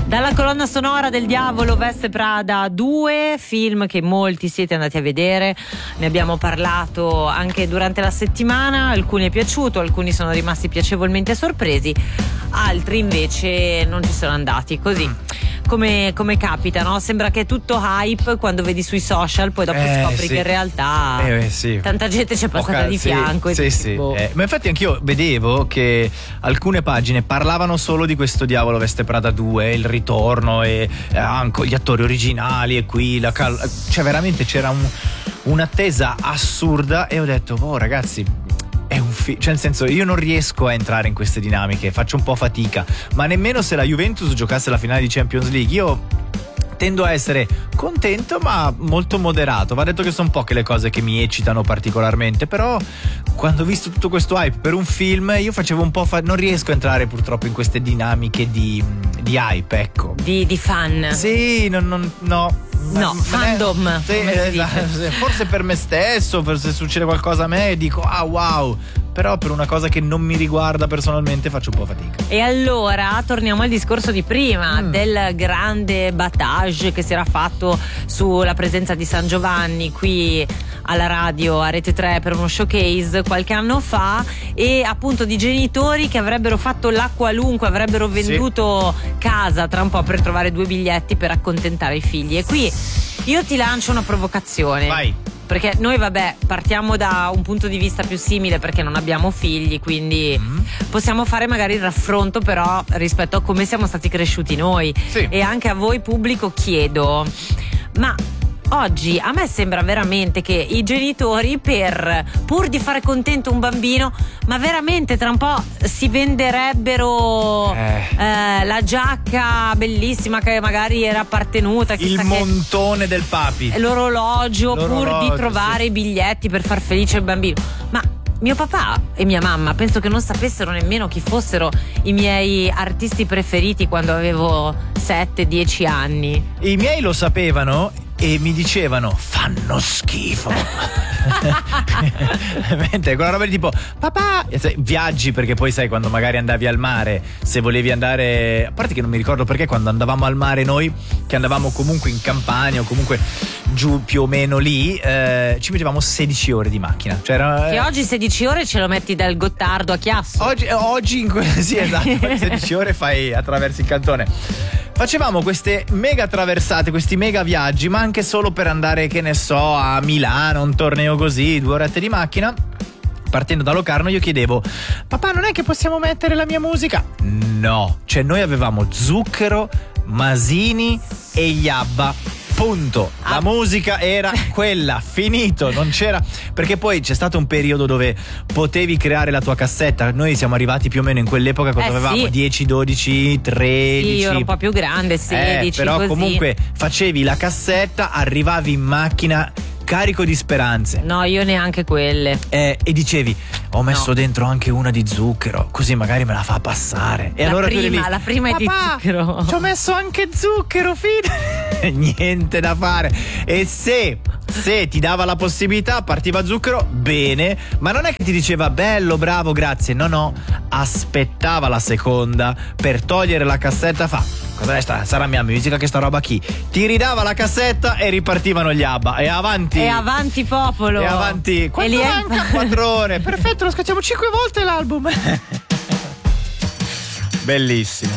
Dalla colonna sonora del Diavolo veste Prada 2, film che molti siete andati a vedere, ne abbiamo parlato anche durante la settimana, alcuni è piaciuto, alcuni sono rimasti piacevolmente sorpresi, altri invece non ci sono andati, così come capita, no? Sembra che è tutto hype quando vedi sui social, poi dopo scopri che in realtà tanta gente ci è passata di fianco. Ma infatti anch'io vedevo che alcune pagine parlavano solo di questo Diavolo veste Prada 2, il ritorno e anche gli attori originali e qui cioè veramente c'era un'attesa assurda e ho detto ragazzi, è un cioè nel senso, io non riesco a entrare in queste dinamiche, faccio un po' fatica, ma nemmeno se la Juventus giocasse la finale di Champions League io tendo a essere contento ma molto moderato. Va detto che sono poche le cose che mi eccitano particolarmente, però quando ho visto tutto questo hype per un film io facevo un po' non riesco a entrare purtroppo in queste dinamiche di hype, ecco, di fan. Sì, no, fandom. Forse per me stesso, se succede qualcosa a me dico wow, però per una cosa che non mi riguarda personalmente faccio un po' fatica. E allora torniamo al discorso di prima del grande battage che si era fatto sulla presenza di San Giovanni qui alla radio a Rete 3 per uno showcase qualche anno fa, e appunto di genitori che avrebbero fatto la qualunque, avrebbero venduto casa tra un po' per trovare 2 biglietti per accontentare i figli. E qui io ti lancio una provocazione. Vai. Perché noi partiamo da un punto di vista più simile perché non abbiamo figli, quindi possiamo fare magari il raffronto però rispetto a come siamo stati cresciuti noi. E anche a voi pubblico chiedo, ma oggi a me sembra veramente che i genitori pur di fare contento un bambino, ma veramente tra un po' si venderebbero la giacca bellissima che magari era appartenuta, il montone del papi, l'orologio pur di trovare i biglietti per far felice il bambino. Ma mio papà e mia mamma penso che non sapessero nemmeno chi fossero i miei artisti preferiti quando avevo 7-10 anni. I miei lo sapevano e mi dicevano fanno schifo. Mentre quella roba di tipo papà, viaggi, perché poi sai quando magari andavi al mare, se volevi andare, a parte che non mi ricordo perché quando andavamo al mare noi, che andavamo comunque in Campania o comunque giù più o meno lì, ci mettevamo 16 ore di macchina, cioè che oggi 16 ore ce lo metti dal Gottardo a Chiasso. Oggi sì, esatto, 16 ore attraversi il cantone. Facevamo queste mega traversate, questi mega viaggi, ma anche solo per andare, che ne so, a Milano, un torneo così, 2 orette di macchina. Partendo da Locarno io chiedevo: papà, non è che possiamo mettere la mia musica? No, cioè noi avevamo Zucchero, Masini e gli ABBA. Punto. La musica era quella, finito, non c'era, perché poi c'è stato un periodo dove potevi creare la tua cassetta. Noi siamo arrivati più o meno in quell'epoca quando avevamo 10, 12, 13. Sì, io ero un po' più grande, 16, però così. Comunque facevi la cassetta, arrivavi in macchina carico di speranze. No, io neanche quelle. E dicevi: ho messo dentro anche una di Zucchero, così magari me la fa passare. E allora la prima è di Zucchero. Ci ho messo anche Zucchero, fine. Niente da fare. E se ti dava la possibilità, partiva Zucchero, bene, ma non è che ti diceva bello, bravo, grazie. No, aspettava la seconda per togliere la cassetta, cosa resta? Sarà mia musica, che sta roba chi? Ti ridava la cassetta e ripartivano gli ABBA. E avanti popolo. E avanti. Quanto manca? 4 ore. Perfetto, lo scacciamo 5 volte l'album. Bellissimo.